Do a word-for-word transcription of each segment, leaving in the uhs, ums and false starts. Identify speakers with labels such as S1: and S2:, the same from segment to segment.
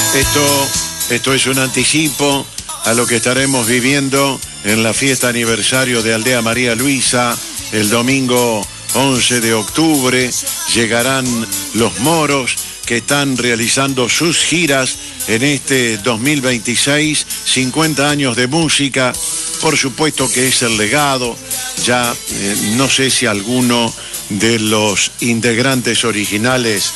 S1: Esto, esto es un anticipo a lo que estaremos viviendo en la fiesta aniversario de Aldea María Luisa, el domingo once de octubre. Llegarán los moros que están realizando sus giras en este dos mil veintiséis, cincuenta años de música. Por supuesto que es el legado. Ya eh, no sé si alguno de los integrantes originales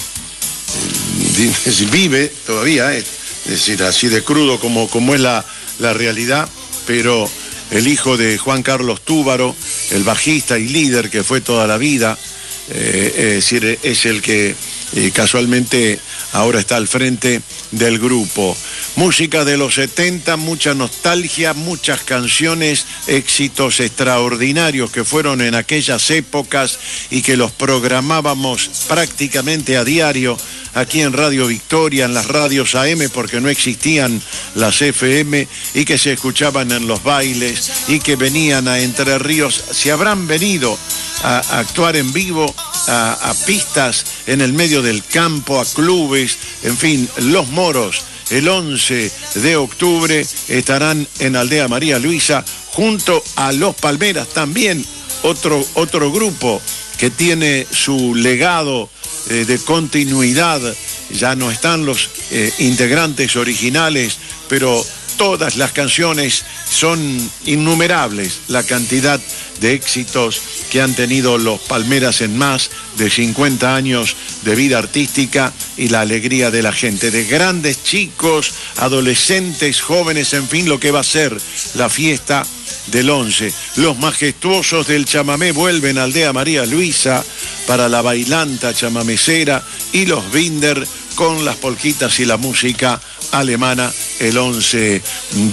S1: eh, vive todavía, eh, es decir, así de crudo como, como es la, la realidad, pero el hijo de Juan Carlos Túbaro, el bajista y líder que fue toda la vida, eh, es decir, es el que eh, casualmente ahora está al frente del grupo. Música de los setenta, mucha nostalgia, muchas canciones, éxitos extraordinarios que fueron en aquellas épocas y que los programábamos prácticamente a diario aquí en Radio Victoria, en las radios A M, porque no existían las F M, y que se escuchaban en los bailes y que venían a Entre Ríos. Si habrán venido a, a actuar en vivo a, a pistas en el medio del campo, a clubes, en fin, los moros. El once de octubre estarán en Aldea María Luisa junto a Los Palmeras, también otro, otro grupo que tiene su legado eh, de continuidad. Ya no están los eh, integrantes originales, pero todas las canciones son innumerables, la cantidad de éxitos que han tenido Los Palmeras en más de cincuenta años de vida artística y la alegría de la gente, de grandes chicos, adolescentes, jóvenes, en fin, lo que va a ser la fiesta del once. Los majestuosos del chamamé vuelven a Aldea María Luisa para la bailanta chamamecera, y los Binder con las polquitas y la música alemana el once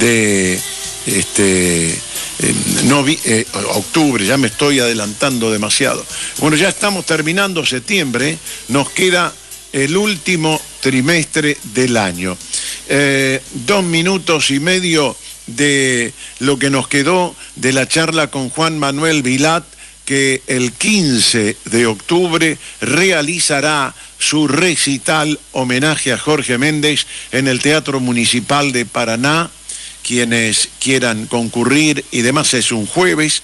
S1: de este, eh, no vi, eh, octubre. Ya me estoy adelantando demasiado. Bueno, ya estamos terminando septiembre, nos queda el último trimestre del año. Eh, dos minutos y medio de lo que nos quedó de la charla con Juan Manuel Vilat, que el quince de octubre realizará su recital homenaje a Jorge Méndez en el Teatro Municipal de Paraná. Quienes quieran concurrir y demás, es un jueves.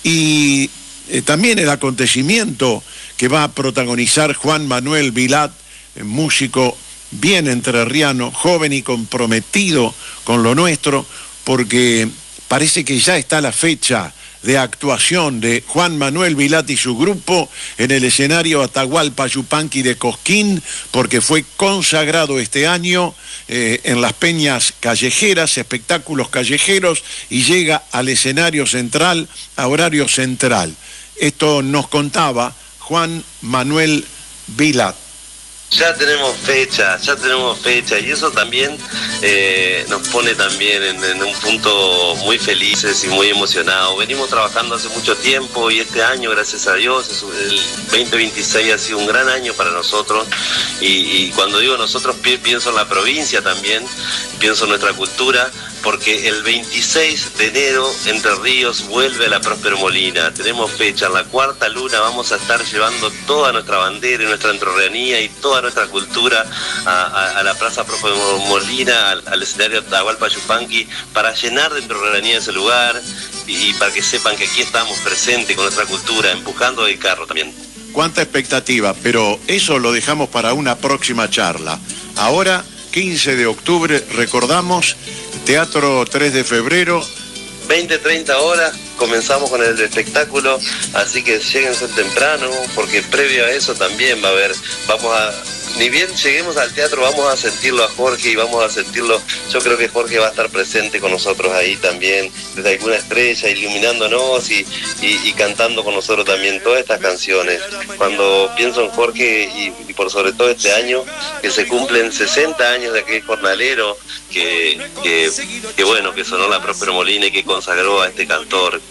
S1: Y eh, también el acontecimiento que va a protagonizar Juan Manuel Vilat, eh, músico bien entrerriano, joven y comprometido con lo nuestro, porque parece que ya está la fecha de actuación de Juan Manuel Vilat y su grupo en el escenario Atahualpa Yupanqui de Cosquín, porque fue consagrado este año eh, en las peñas callejeras, espectáculos callejeros, y llega al escenario central a horario central. Esto nos contaba Juan Manuel Vilat.
S2: Ya tenemos fecha, ya tenemos fecha, y eso también eh, nos pone también en, en un punto muy felices y muy emocionados. Venimos trabajando hace mucho tiempo, y este año, gracias a Dios, es, el veinte veintiséis ha sido un gran año para nosotros, y, y cuando digo nosotros pienso en la provincia también, pienso en nuestra cultura, porque el veintiséis de enero Entre Ríos vuelve a la Próspero Molina. Tenemos fecha, en la cuarta luna vamos a estar llevando toda nuestra bandera y nuestra entrerrianía y toda nuestra cultura a, a, a la Plaza Próspero Molina, al, al escenario Atahualpa Yupanqui, para llenar de entrerrianía ese lugar, y, y para que sepan que aquí estamos presentes con nuestra cultura, empujando el carro también.
S1: Cuánta expectativa, pero eso lo dejamos para una próxima charla. Ahora, quince de octubre, recordamos, Teatro tres de febrero.
S2: veinte, treinta horas, comenzamos con el espectáculo, así que lléguense temprano, porque previo a eso también va a haber, vamos a, ni bien lleguemos al teatro, vamos a sentirlo a Jorge, y vamos a sentirlo, yo creo que Jorge va a estar presente con nosotros ahí también, desde alguna estrella, iluminándonos y, y, y cantando con nosotros también todas estas canciones. Cuando pienso en Jorge, y, y por sobre todo este año, que se cumplen sesenta años de aquel jornalero, que, que, que bueno, que sonó la Próspero Molina y que consagró a este cantor,